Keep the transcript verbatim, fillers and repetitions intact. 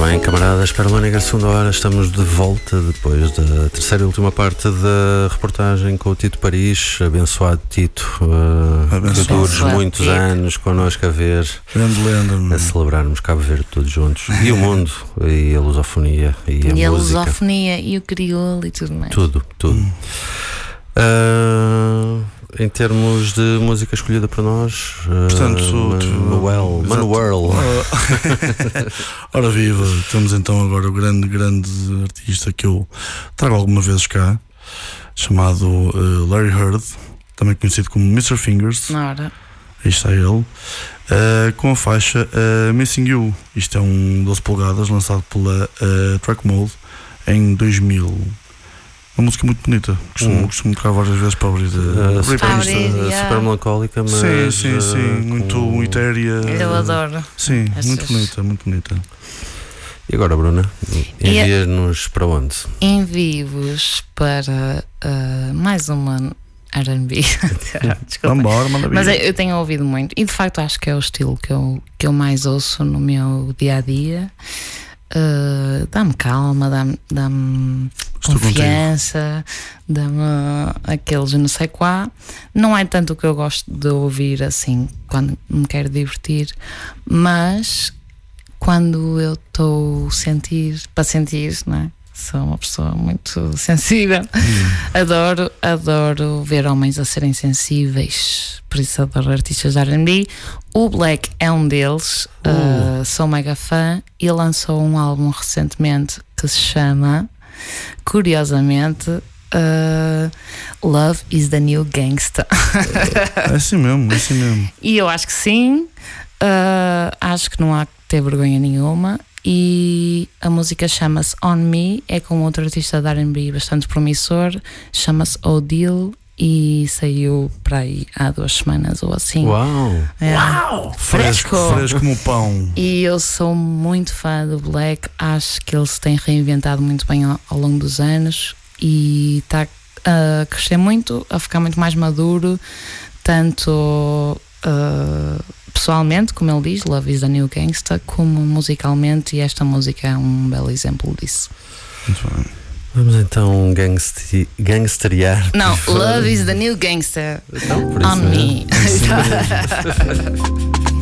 bem, camaradas, Pérola Negra, segunda hora, estamos de volta depois da terceira e última parte da reportagem com o Tito Paris, abençoado Tito, uh, abençoado. Que dures muitos Tito. anos connosco a ver, grande lenda, a celebrarmos Cabo Verde todos juntos, e o mundo, e a lusofonia, e a e música. a lusofonia, e o crioulo e tudo mais. Tudo, tudo. Hum. Uh, em termos de música escolhida para nós, portanto, uh, Manuel, Manuel. Ora viva, temos então agora o grande, grande artista que eu trago alguma vez cá, chamado uh, Larry Heard, também conhecido como mister Fingers. Ora. Aí está ele, uh, com a faixa uh, Missing You. Isto é um doze polegadas lançado pela uh, Track Mode em dois mil. Uma música muito bonita, costumo, hum. costumo tocar várias vezes para abrir, uh, uh, super, uh, super melancólica, mas sim, sim, sim, uh, muito com... etérea. Eu adoro. Sim, Essas... muito bonita, muito bonita. E agora, Bruna, envia-nos para onde? Envio-vos para uh, mais uma R and B. Vamos embora, manda vir. Mas eu tenho ouvido muito, e de facto acho que é o estilo que eu, que eu mais ouço no meu dia a dia. Uh, dá-me calma, dá-me, dá-me confiança, dá-me aquele je ne sais quoi. Não é tanto o que eu gosto de ouvir assim quando me quero divertir, mas quando eu estou sentir para sentir, não é? Sou uma pessoa muito sensível. Hum. Adoro, adoro ver homens a serem sensíveis. Por isso adoro artistas de R and B. O Black é um deles. Uh. Uh, sou mega fã. E lançou um álbum recentemente que se chama, curiosamente, uh, Love is the New Gangsta. É assim mesmo, é assim mesmo. E eu acho que sim. Uh, acho que não há que ter vergonha nenhuma. E a música chama-se On Me, é com outro artista de R and B bastante promissor, chama-se Odile e saiu para aí há duas semanas ou assim. Uau! É. Uau! Fresco, fresco como pão. E eu sou muito fã do Black, acho que ele se tem reinventado muito bem ao, ao longo dos anos e está a crescer muito, a ficar muito mais maduro, tanto uh, pessoalmente, como ele diz, Love is the New Gangsta, como musicalmente, e esta música é um belo exemplo disso. Muito bem. Vamos então gangsti- gangsteriar. Não, Love is the New Gangsta. Então, por On isso Me.